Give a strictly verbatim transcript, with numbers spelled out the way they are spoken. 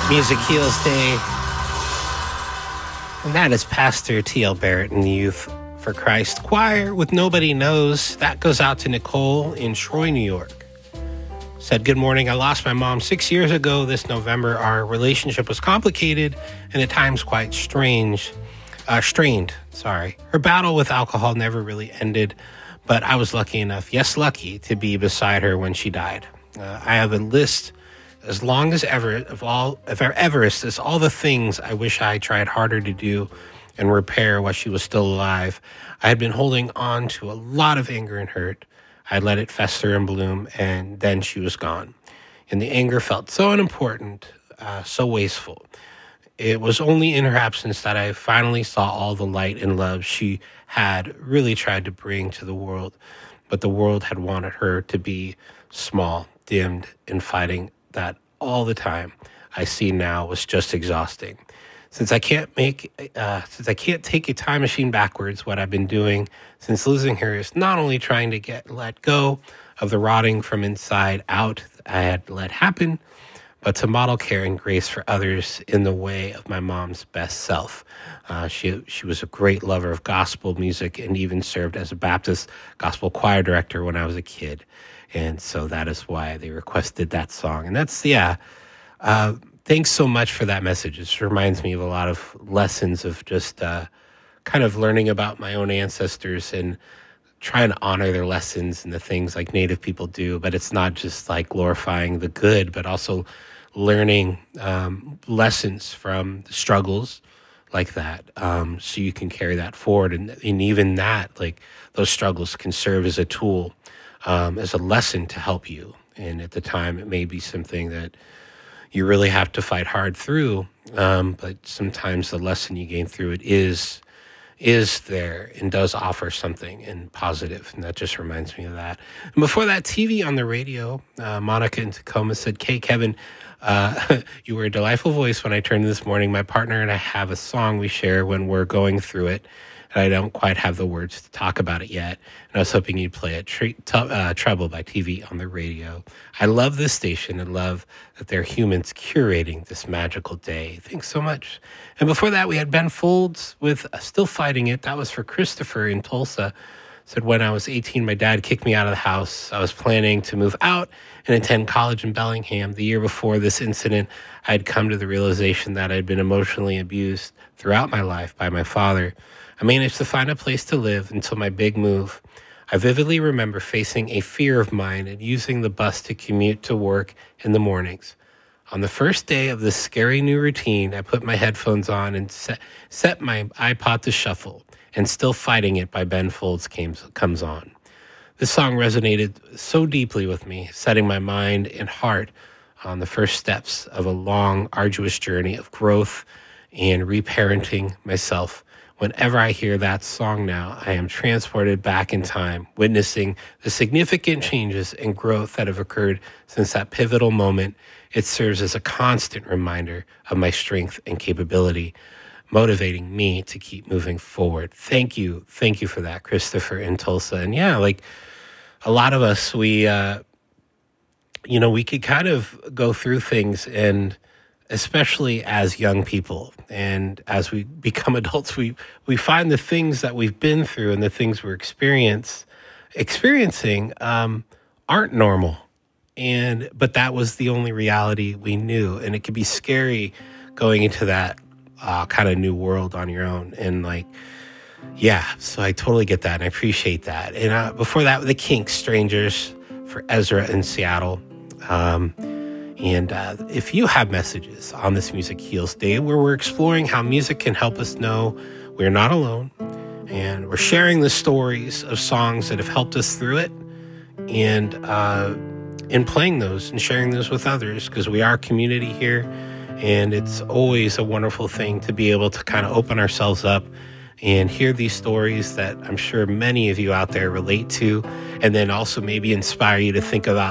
Music Heals Day. And that is Pastor T L Barrett and the Youth for Christ Choir with Nobody Knows. That goes out to Nicole in Troy, New York. Said, good morning. I lost my mom six years ago this November. Our relationship was complicated and at times quite strange. Uh, strained, sorry. Her battle with alcohol never really ended, but I was lucky enough, yes, lucky, to be beside her when she died. Uh, I have a list as long as Everett of all of Everest is all the things I wish I tried harder to do and repair while she was still alive. I had been holding on to a lot of anger and hurt. I let it fester and bloom, and then she was gone. And the anger felt so unimportant, uh, so wasteful. It was only in her absence that I finally saw all the light and love she had really tried to bring to the world. But the world had wanted her to be small, dimmed, and fighting that all the time. I see now was just exhausting. Since I can't make, uh, since I can't take a time machine backwards, what I've been doing since losing her is not only trying to get let go of the rotting from inside out I had let happen, but to model care and grace for others in the way of my mom's best self. Uh, she she was a great lover of gospel music and even served as a Baptist gospel choir director when I was a kid. And so that is why they requested that song. And that's, yeah, uh, thanks so much for that message. It reminds me of a lot of lessons of just uh, kind of learning about my own ancestors and trying to honor their lessons and the things like Native people do. But it's not just like glorifying the good, but also learning um, lessons from struggles like that, um, so you can carry that forward. And, and even that, like those struggles can serve as a tool, um, as a lesson to help you. And at the time, it may be something that you really have to fight hard through. Um, but sometimes the lesson you gain through it is is there and does offer something and positive. And that just reminds me of that. And before that, T V on the radio, uh, Monica in Tacoma said, Kay, Kevin, uh, you were a delightful voice when I turned this morning. My partner and I have a song we share when we're going through it. And I don't quite have the words to talk about it yet. And I was hoping you'd play it. Tre- t- uh, Trouble by T V on the radio. I love this station and love that they're humans curating this magical day. Thanks so much. And before that, we had Ben Folds with uh, Still Fighting It. That was for Christopher in Tulsa. Said, when I was eighteen, my dad kicked me out of the house. I was planning to move out and attend college in Bellingham. The year before this incident, I had come to the realization that I'd been emotionally abused throughout my life by my father. I managed to find a place to live until my big move. I vividly remember facing a fear of mine and using the bus to commute to work in the mornings. On the first day of this scary new routine, I put my headphones on and set, set my iPod to shuffle, and Still Fighting It by Ben Folds came, comes on. This song resonated so deeply with me, setting my mind and heart on the first steps of a long, arduous journey of growth and reparenting myself. Whenever I hear that song now, I am transported back in time, witnessing the significant changes and growth that have occurred since that pivotal moment. It serves as a constant reminder of my strength and capability, motivating me to keep moving forward. Thank you. Thank you for that, Christopher in Tulsa. And yeah, like a lot of us, we, uh, you know, we could kind of go through things, and especially as young people and as we become adults, we, we find the things that we've been through and the things we're experience, experiencing um, aren't normal. And but that was the only reality we knew. And it could be scary going into that uh, kind of new world on your own. And like, yeah, so I totally get that. And I appreciate that. And uh, before that, the Kinks, Strangers for Ezra in Seattle. Um, And uh, if you have messages on this Music Heals Day where we're exploring how music can help us know we're not alone, and we're sharing the stories of songs that have helped us through it, and uh, and playing those and sharing those with others, because we are a community here, and it's always a wonderful thing to be able to kind of open ourselves up and hear these stories that I'm sure many of you out there relate to, and then also maybe inspire you to think about